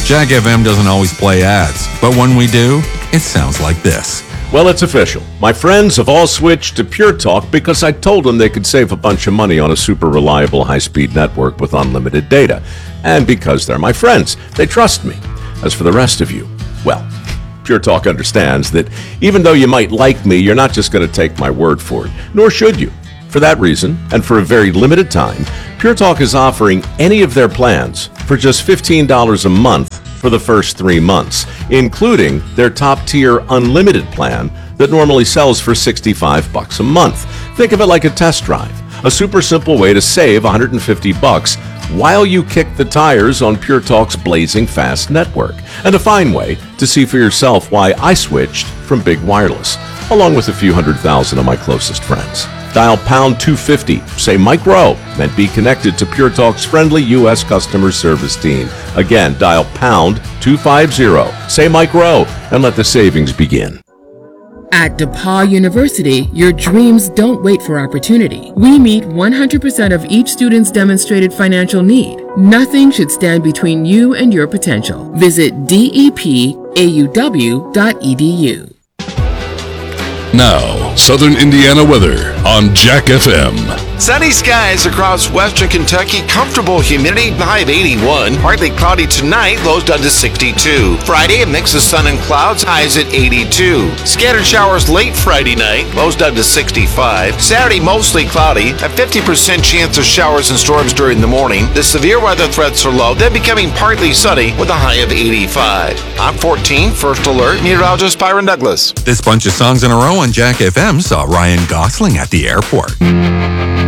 Jack FM doesn't always play ads, but when we do, it sounds like this. Well, it's official. My friends have all switched to Pure Talk because I told them they could save a bunch of money on a super reliable high-speed network with unlimited data. And because they're my friends, they trust me. As for the rest of you, well, Pure Talk understands that even though you might like me, you're not just going to take my word for it, nor should you. For that reason, and for a very limited time, Pure Talk is offering any of their plans for just $15 a month for the first 3 months, including their top-tier unlimited plan that normally sells for $65 a month. Think of it like a test drive, a super simple way to save $150 while you kick the tires on Pure Talk's blazing fast network, and a fine way to see for yourself why I switched from Big Wireless, along with a few 100,000 of my closest friends. Dial pound 250, say Mike Rowe, and be connected to Pure Talk's friendly U.S. customer service team. Again, dial pound 250, say Mike Rowe, and let the savings begin. At DePauw University, your dreams don't wait for opportunity. We meet 100% of each student's demonstrated financial need. Nothing should stand between you and your potential. Visit depauw.edu. Now, Southern Indiana weather on Jack FM. Sunny skies across western Kentucky, comfortable humidity, high of 81. Partly cloudy tonight, lows down to 62. Friday, a mix of sun and clouds, highs at 82. Scattered showers late Friday night, lows down to 65. Saturday, mostly cloudy, a 50% chance of showers and storms during the morning. The severe weather threats are low, then becoming partly sunny with a high of 85. I'm 14, First Alert, meteorologist Byron Douglas. This bunch of songs in a row on Jack FM saw Ryan Gosling at the airport.